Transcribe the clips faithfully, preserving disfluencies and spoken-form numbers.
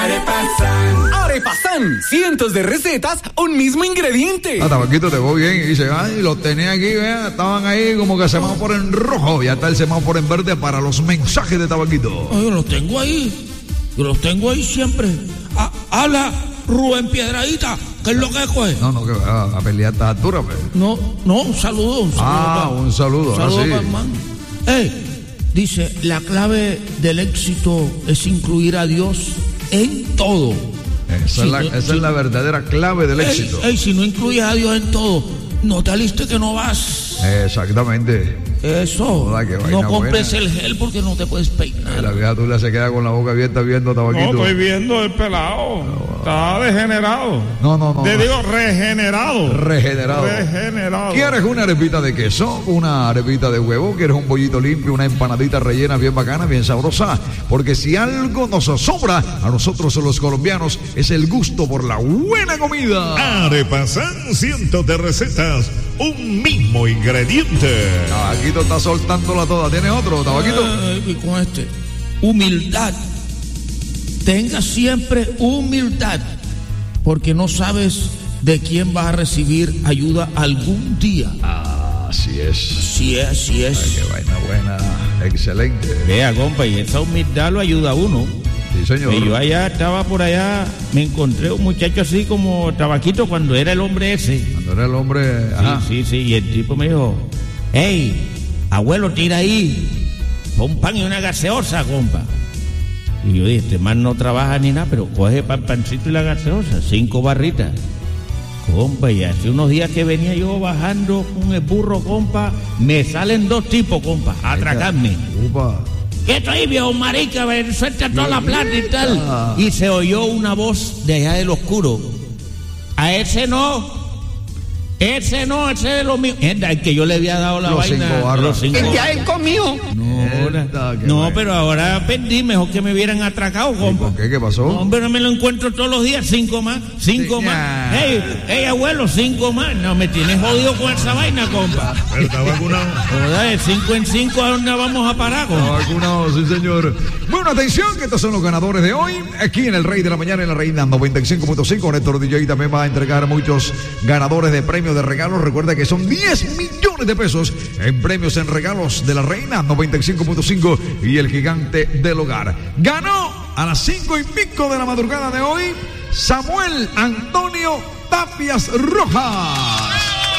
Arepasan. Arepasan. Cientos de recetas, un mismo ingrediente. Ah, Tabaquito, te voy bien. Y dice, ay, los tenía aquí, vea, estaban ahí como que semáforo en rojo. Ya está el semáforo en verde para los mensajes de Tabaquito. Ay, yo los tengo ahí. Yo los tengo ahí siempre. Ah, habla Rubén Piedradita. ¿Qué es lo que es? No, no, que va a pelear a esta altura, pues. No, no, un saludo, un saludo. Ah, pa, un saludo, un saludo ah, sí. para hermano. Ey, dice, la clave del éxito es incluir a Dios en todo. Esa, si es, la, no, esa si, es la verdadera clave del ey, éxito. Ey, si no incluyes a Dios en todo, no te alistes que no vas. Exactamente. Eso. Hola, qué vaina no compres buena. el gel porque no te puedes peinar. La vieja tú se queda con la boca abierta viendo Tabaquito. No, estoy viendo el pelado. No, está degenerado. No, no, no. Te no. digo regenerado. Regenerado. Regenerado. ¿Quieres una arepita de queso? ¿Una arepita de huevo? ¿Quieres un bollito limpio? ¿Una empanadita rellena bien bacana, bien sabrosa? Porque si algo nos asombra a nosotros los colombianos es el gusto por la buena comida. Arepasan, cientos de recetas, un mismo ingrediente. Tabaquito está soltándola toda. ¿Tienes otro, Tabaquito? Eh, y con este, humildad. Tenga siempre humildad, porque no sabes de quién vas a recibir ayuda algún día. Ah, así es. Así es, así es. Ay, qué vaina buena. Excelente. Vea, compa, y esa humildad lo ayuda a uno. Sí, señor. Y yo allá estaba por allá, me encontré un muchacho así como Tabaquito cuando era el hombre ese. Cuando era el hombre. Ajá. Sí, sí, sí. Y el tipo me dijo, hey, abuelo, tira ahí un pan y una gaseosa, compa. Y yo dije, este man no trabaja ni nada, pero coge pan, pancito y la gaseosa, cinco barritas. Compa, y hace unos días que venía yo bajando con el burro, compa, me salen dos tipos, compa, a atracarme. Upa. ¿Qué traes, viejo marica? Suelta toda la plata y tal. Y se oyó una voz de allá del oscuro. A ese no. Ese no, ese es lo mío. El que yo le había dado la Los vaina. cinco barras. Los cinco El ya él conmigo. No, Esta, qué no vaina. pero ahora perdí. Mejor que me hubieran atracado, compa. ¿Por qué? ¿Qué pasó? No, hombre, no me lo encuentro todos los días. Cinco más, cinco Sí, más. ya. Ey, ey, abuelo, cinco más. No, me tienes jodido con esa vaina, compa. Pero está vacunado. Joder, de cinco en cinco, ¿a dónde vamos a parar, compa? Vacunado, sí, señor. Bueno, atención, que estos son los ganadores de hoy. Aquí en el Rey de la Mañana, en la Reina noventa y cinco punto cinco. Néstor D J también va a entregar muchos ganadores de premios de regalos. Recuerda que son diez millones de pesos en premios en regalos de la Reina noventa y cinco punto cinco y el gigante del hogar. Ganó a las cinco y pico de la madrugada de hoy Samuel Antonio Tapias Rojas.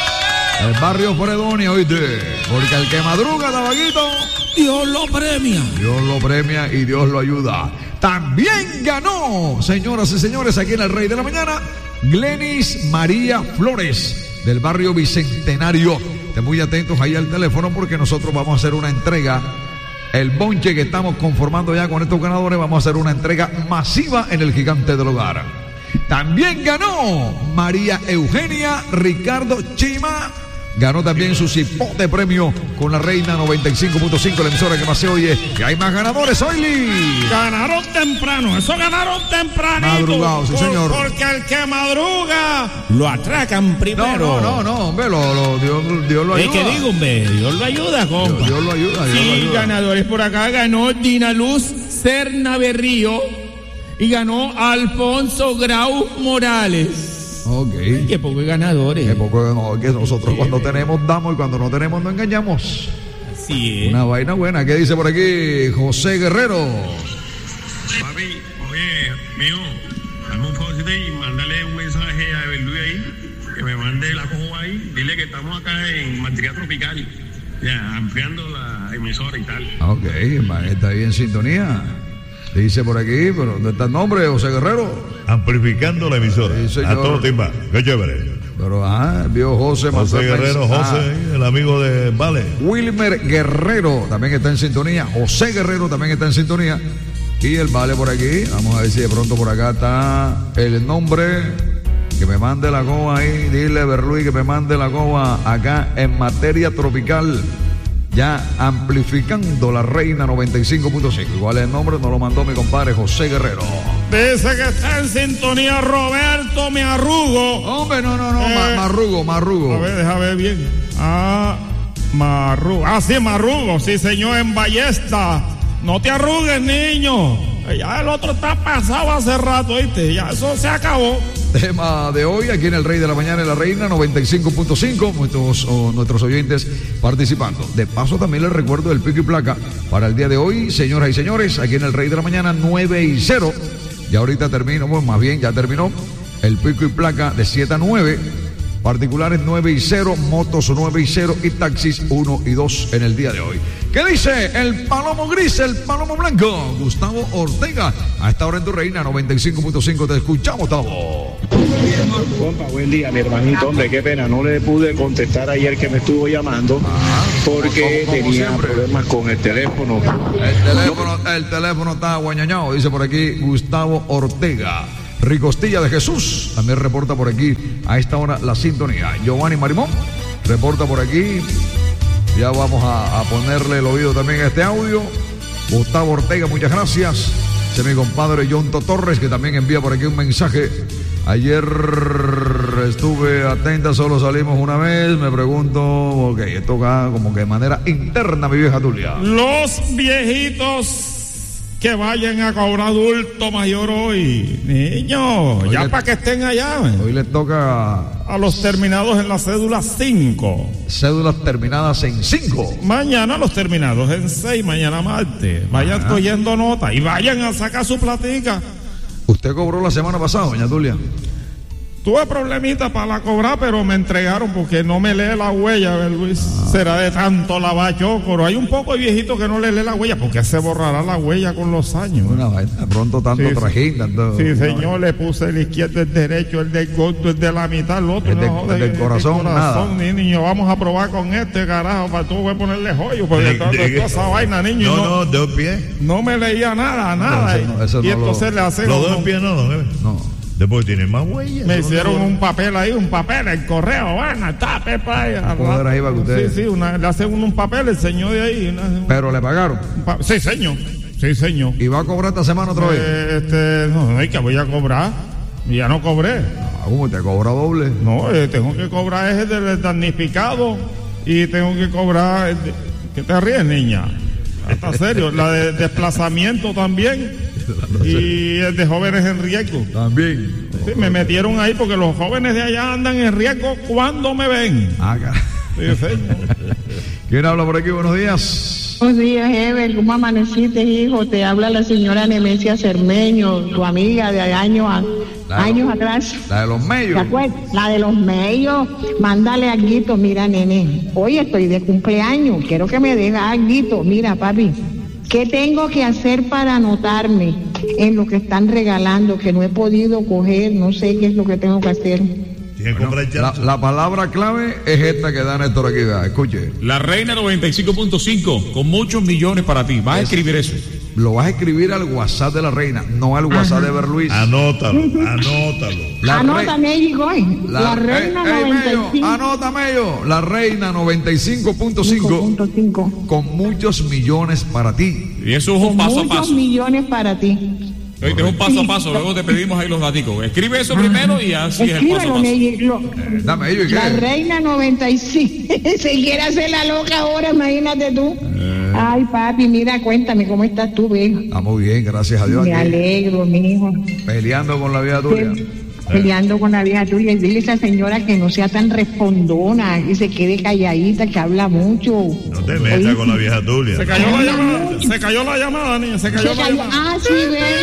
El barrio Fredonia, oíste. Porque el que madruga, Tabaquito, Dios lo premia. Dios lo premia y Dios lo ayuda. También ganó, señoras y señores, aquí en el Rey de la Mañana, Glenis María Flores, del barrio Bicentenario. Estén muy atentos ahí al teléfono porque nosotros vamos a hacer una entrega. El bonche que estamos conformando ya con estos ganadores, vamos a hacer una entrega masiva en el gigante del hogar. También ganó María Eugenia Ricardo Chima. Ganó también su cipote premio con la Reina noventa y cinco punto cinco, la emisora que más se oye. Y hay más ganadores, Oily. Ganaron temprano, eso ganaron tempranito. Madrugado, sí, Por- señor. Porque el que madruga Lo atracan No, primero. no, no, no, hombre, lo, lo- Dios, Dios lo Es ayuda. que digo, hombre, Dios lo ayuda, compa. Dios, Dios lo ayuda, Dios lo Sí, ayuda. ganadores por acá. Ganó Dina Luz Serna Berrío y ganó Alfonso Grau Morales. Ok. Qué poco ganadores. Qué poco, no, que nosotros cuando tenemos damos y cuando no tenemos no engañamos. Así es. Una vaina buena. ¿Qué dice por aquí José Guerrero? Papi, oye, mío, dame un favorcito y mándale un mensaje a Everluis ahí, que me mande la cojo ahí, dile que estamos acá en Mantequilla Tropical, ya, ampliando la emisora y tal. Ok, man, está ahí en sintonía. Dice por aquí, pero ¿dónde está el nombre, José Guerrero? Amplificando la emisora. Sí, señor. A todo timba. Qué chévere. Pero ajá, vio José José Manuel Guerrero, Pérez. José, Ah, el amigo de Vale. Wilmer Guerrero también está en sintonía. José Guerrero también está en sintonía. Y el Vale por aquí. Vamos a ver si de pronto por acá está el nombre. Que me mande la coba ahí. Dile, Berluis, que me mande la coba acá en materia tropical. Ya amplificando la Reina noventa y cinco punto cinco. Igual el nombre nos lo mandó mi compadre José Guerrero. Dice que está en sintonía Roberto Me Arrugo. Hombre, no, no, no. Eh, ma- marrugo, marrugo. A ver, déjame ver bien. Ah, Marrugo. Ah, sí, Marrugo. Sí, señor, en Ballesta. No te arrugues, niño. Ya el otro está pasado hace rato, ¿viste? Ya eso se acabó. Tema de hoy aquí en el Rey de la Mañana en la Reina noventa y cinco punto cinco, nuestros, oh, nuestros oyentes participando. De paso también les recuerdo el pico y placa para el día de hoy, señoras y señores, aquí en el Rey de la Mañana nueve y cero. Y ahorita termino, bueno, más bien ya terminó el pico y placa de siete a nueve. Particulares nueve y cero, motos nueve y cero y taxis uno y dos en el día de hoy. ¿Qué dice el palomo gris, el palomo blanco? Gustavo Ortega, a esta hora en tu Reina noventa y cinco punto cinco, te escuchamos, Tavo. Compa, buen día, mi hermanito. Hombre, qué pena, no le pude contestar ayer que me estuvo llamando Ah, porque como- como tenía siempre. problemas con el teléfono. El teléfono, el teléfono está guañañado, dice por aquí Gustavo Ortega. Ricostilla de Jesús también reporta por aquí a esta hora la sintonía. Giovanni Marimón reporta por aquí. Ya vamos a, a ponerle el oído también a este audio. Gustavo Ortega, muchas gracias. Ese es mi compadre Yonto Torres, que también envía por aquí un mensaje. Ayer estuve atenta, solo salimos una vez. Me pregunto, ok, esto va como que de manera interna, mi vieja Tulia. Los viejitos que vayan a cobrar adulto mayor hoy. Niños, Oye, ya para que estén allá. man. Hoy le toca A los terminados en la cédula cinco. cédulas terminadas en cinco. Mañana los terminados en seis, mañana martes. Vayan Ajá. cogiendo nota y vayan a sacar su platica. ¿Usted cobró la semana pasada, doña Tulia? Tuve problemitas para la cobrar, pero me entregaron porque no me lee la huella, ¿ver, Luis? Será de tanto lavar chocoro. Hay un poco de viejito que no le lee la huella porque se borrará la huella con los años. Una vaina, de pronto tanto Sí, trajín, tanto. Sí, señor, le puse el izquierdo, el derecho, el del gordo, el de la mitad, el otro. El del- no, el del el corazón, nada. ni, niño, vamos a probar con este, carajo, para tú voy a ponerle joyo, porque De- toda, de- toda esa vaina, niño, No, no, no, dos pies. no me leía nada, nada. eso no- eso y no lo- entonces le hacen Los uno- dos pies no, no. ¿eh? No. Después tiene más huellas. me Eso no hicieron se borra. un papel ahí, un papel, el correo, bueno, está, pepa ahí. al Poder rato. ahí para que usted- Sí, sí, una- le hacen uno un papel, el señor de ahí. una- Pero le pagaron. un pa- sí, señor, sí, señor. ¿Y va a cobrar esta semana otra vez? Eh, este, no, no, es que voy a cobrar. Y ya no cobré. Ah, ¿cómo te cobra doble? No, eh, tengo que cobrar ese del damnificado y tengo que cobrar. el de- ¿Qué te ríes, niña? Está serio. La de desplazamiento también. Y el de jóvenes en riesgo. También. Sí, me metieron ahí porque los jóvenes de allá andan en riesgo cuando me ven. Ah, cara. Sí, señor. ¿Quién habla por aquí? Buenos días. Buenos días, Ever. ¿Cómo amaneciste, hijo? Te habla la señora Nemesia Cermeño, tu amiga de años, a- La de años los- atrás. La de los ¿Te medios. acuerdas? La de los medios. Mándale alguito. Mira, nene. Hoy estoy de cumpleaños. Quiero que me des alguito. Mira, papi. ¿Qué tengo que hacer para anotarme en lo que están regalando? Que no he podido coger. No sé qué es lo que tengo que hacer. Tiene que comprar La, chancho. la palabra clave es esta que da Néstor aquí. vea, Escuche. La Reina noventa y cinco punto cinco, con muchos millones para ti. Vas a escribir eso. Lo vas a escribir al WhatsApp de la Reina, no al WhatsApp de Berluis. Anótalo, anótalo. La Re- Anótame ahí, Goy. La, Reina Ey, ey, noventa y Mello, cinco anótame yo. La Reina noventa y cinco punto cinco punto cinco. con muchos millones para ti. Y eso es un Con paso a muchos paso. millones para ti. Oíste, es un paso a paso. Luego te pedimos ahí los daticos. Escribe eso primero y así es el paso a Escríbelo, paso. Ney, lo- Eh, dame ello y La qué. Reina noventa y cinco. Se quiere hacer la loca ahora, imagínate tú. Eh. Ay, papi, mira, cuéntame cómo estás tú, viejo. Estamos bien, gracias a Dios. Me aquí, alegro, mi hijo. peleando con la vida tuya. Peleando con la vieja tuya. Y dile a esa señora que no sea tan respondona, que se quede calladita, que habla mucho. No te metas con la vieja Tulia. Se cayó la llamada, se cayó la llamada, niña, se cayó Se la cayó. llamada. Ah, sí,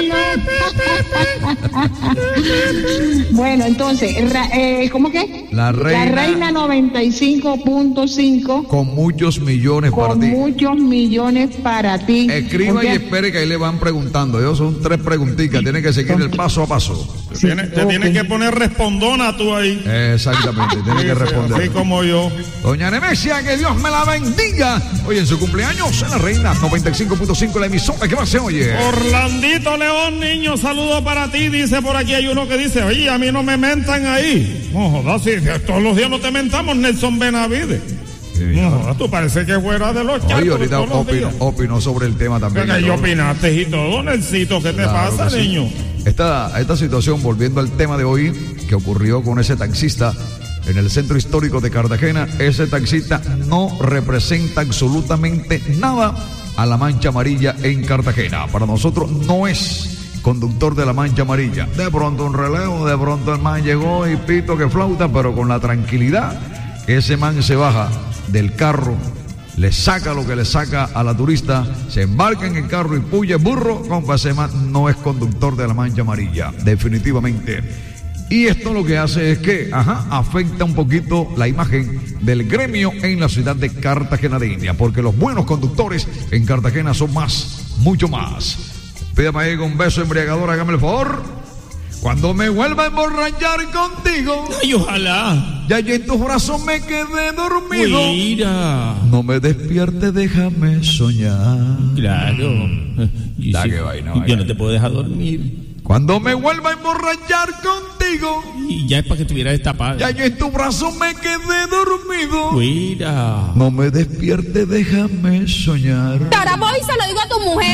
bueno. Bueno, entonces, ra- eh, ¿cómo que? La Reina- Reina noventa y cinco punto cinco Con muchos millones para con ti. muchos millones para ti. Escriba Ok. y espere que ahí le van preguntando. Ellos son tres preguntitas, tiene que seguir el paso a paso. Sí, Tiene- te ok. tienes que poner respondona tú ahí. Exactamente, tiene que Así responder. como yo. Doña Nemesia, que Dios me la bendiga. Hoy en su cumpleaños en la Reina noventa y cinco punto cinco, la emisora que más se oye. Orlandito León, niño, saludo para ti. Dice por aquí, hay uno que dice, oye, a mí no me mentan ahí. No jodas, si todos los días no te mentamos, Nelson Benavides. No jodas, tú parece que fuera de los Oye, charcos ahorita todos los opinó, días. opinó sobre el tema también. Venga, y opinaste y todo, Nelsito, ¿qué te Claro pasa, que sí. niño? Esta, esta situación, volviendo al tema de hoy, que ocurrió con ese taxista en el centro histórico de Cartagena, ese taxista no representa absolutamente nada a la mancha amarilla en Cartagena. Para nosotros no es conductor de la mancha amarilla. De pronto un relevo, de pronto el man llegó y pito que flauta, pero con la tranquilidad que ese man se baja del carro, le saca lo que le saca a la turista, se embarca en el carro y puya burro, compa, ese man no es conductor de la mancha amarilla, definitivamente. Y esto lo que hace es que, ajá, afecta un poquito la imagen del gremio en la ciudad de Cartagena de India, porque los buenos conductores en Cartagena son más, mucho más. Pídame ahí con un beso embriagador, hágame el favor. Cuando me vuelva a emborrachar contigo, ay, ojalá, ya yo en tus brazos me quedé dormido. Mira, no me despierte, déjame soñar. Claro. Y da si, que vaina, yo vaina. no te puedo dejar dormir. Cuando me vuelva a emborrachar contigo, y ya es para que estuvieras destapado. ya yo en tus brazos me quedé dormido. Mira, no me despierte, déjame soñar. Ahora voy y se lo digo a tu mujer.